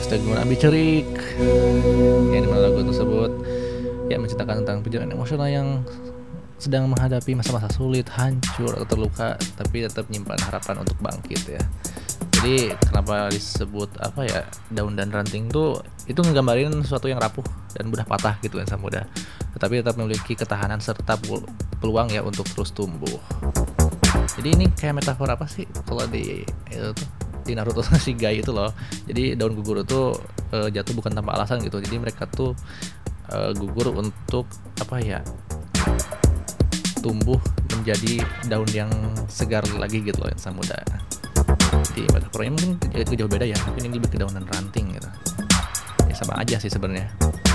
Teguh Abi Cerik yang dimana lagu tersebut ya menceritakan tentang perjalanan emosional yang sedang menghadapi masa-masa sulit, hancur atau terluka, tapi tetap menyimpan harapan untuk bangkit ya. Jadi kenapa disebut apa ya, daun dan ranting tuh itu nggambarin sesuatu yang rapuh dan mudah patah gitu kan, sama mudah, tetapi tetap memiliki ketahanan serta peluang ya untuk terus tumbuh. Jadi ini kayak metafor apa sih kalau di itu tuh di Naruto si Gai itu loh. Jadi daun gugur itu jatuh bukan tanpa alasan gitu. Jadi mereka tuh gugur untuk apa ya, tumbuh menjadi daun yang segar lagi gitu loh, yang muda. Jadi metafornya mungkin jauh beda ya, mungkin ini lebih ke daun dan ranting gitu. Ya sama aja sih sebenarnya.